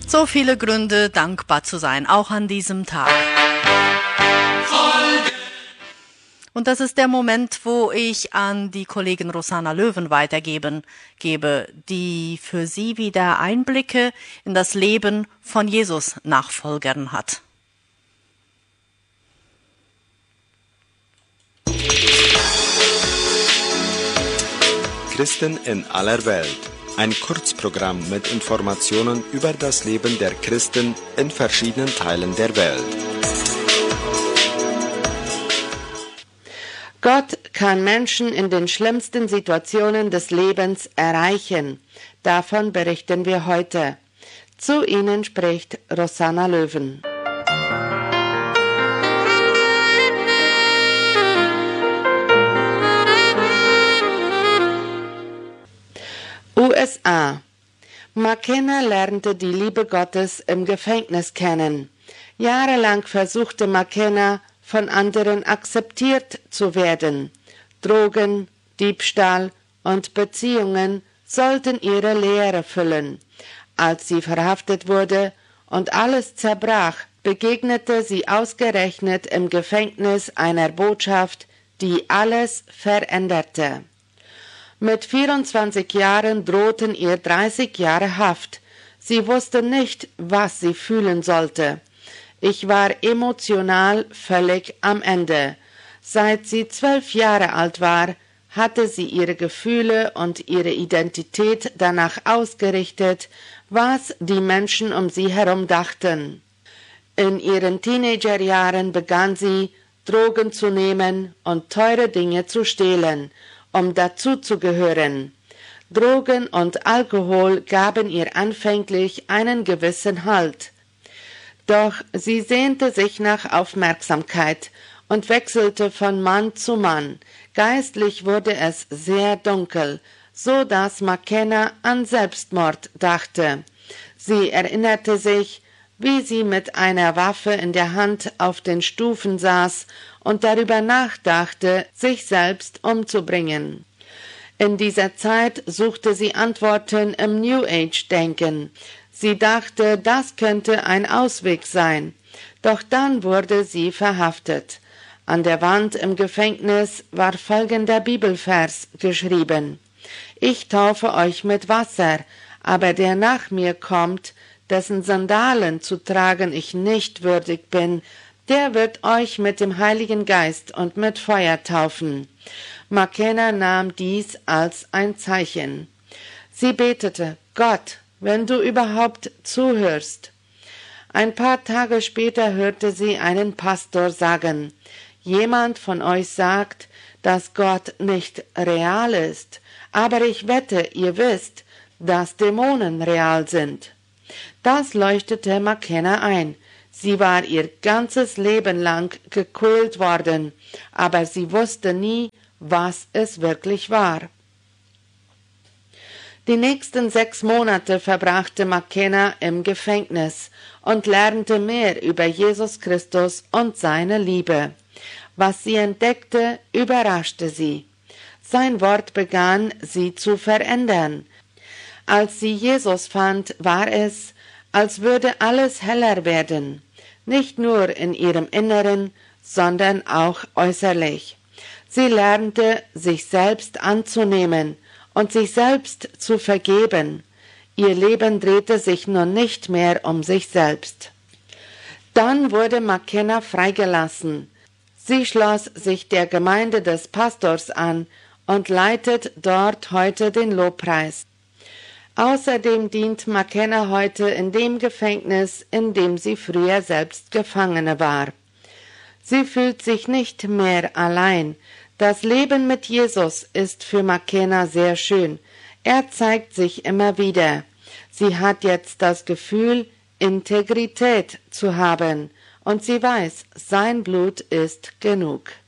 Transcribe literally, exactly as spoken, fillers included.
So viele Gründe, dankbar zu sein, auch an diesem Tag. Und das ist der Moment, wo ich an die Kollegin Rosanna Löwen weitergeben gebe, die für sie wieder Einblicke in das Leben von Jesus-Nachfolgern hat. Christen in aller Welt. Ein Kurzprogramm mit Informationen über das Leben der Christen in verschiedenen Teilen der Welt. Gott kann Menschen in den schlimmsten Situationen des Lebens erreichen. Davon berichten wir heute. Zu Ihnen spricht Rosanna Löwen. U S A. McKenna lernte die Liebe Gottes im Gefängnis kennen. Jahrelang versuchte McKenna, von anderen akzeptiert zu werden. Drogen, Diebstahl und Beziehungen sollten ihre Leere füllen. Als sie verhaftet wurde und alles zerbrach, begegnete sie ausgerechnet im Gefängnis einer Botschaft, die alles veränderte. Mit vierundzwanzig Jahren drohten ihr dreißig Jahre Haft. Sie wusste nicht, was sie fühlen sollte. Ich war emotional völlig am Ende. Seit sie zwölf Jahre alt war, hatte sie ihre Gefühle und ihre Identität danach ausgerichtet, was die Menschen um sie herum dachten. In ihren Teenagerjahren begann sie, Drogen zu nehmen und teure Dinge zu stehlen, um dazuzugehören. Drogen und Alkohol gaben ihr anfänglich einen gewissen Halt. Doch sie sehnte sich nach Aufmerksamkeit und wechselte von Mann zu Mann. Geistlich wurde es sehr dunkel, so dass McKenna an Selbstmord dachte. Sie erinnerte sich, wie sie mit einer Waffe in der Hand auf den Stufen saß und darüber nachdachte, sich selbst umzubringen. In dieser Zeit suchte sie Antworten im New Age-Denken. Sie dachte, das könnte ein Ausweg sein. Doch dann wurde sie verhaftet. An der Wand im Gefängnis war folgender Bibelvers geschrieben: Ich taufe euch mit Wasser, aber der nach mir kommt, dessen Sandalen zu tragen ich nicht würdig bin, der wird euch mit dem Heiligen Geist und mit Feuer taufen. McKenna nahm dies als ein Zeichen. Sie betete: Gott, wenn du überhaupt zuhörst. Ein paar Tage später hörte sie einen Pastor sagen: Jemand von euch sagt, dass Gott nicht real ist, aber ich wette, ihr wisst, dass Dämonen real sind. Das leuchtete McKenna ein. Sie war ihr ganzes Leben lang gequält worden, aber sie wusste nie, was es wirklich war. Die nächsten sechs Monate verbrachte McKenna im Gefängnis und lernte mehr über Jesus Christus und seine Liebe. Was sie entdeckte, überraschte sie. Sein Wort begann, sie zu verändern. Als sie Jesus fand, war es, als würde alles heller werden, nicht nur in ihrem Inneren, sondern auch äußerlich. Sie lernte, sich selbst anzunehmen und sich selbst zu vergeben. Ihr Leben drehte sich nun nicht mehr um sich selbst. Dann wurde McKenna freigelassen. Sie schloss sich der Gemeinde des Pastors an und leitet dort heute den Lobpreis. Außerdem dient McKenna heute in dem Gefängnis, in dem sie früher selbst Gefangene war. Sie fühlt sich nicht mehr allein. Das Leben mit Jesus ist für McKenna sehr schön. Er zeigt sich immer wieder. Sie hat jetzt das Gefühl, Integrität zu haben, und sie weiß, sein Blut ist genug.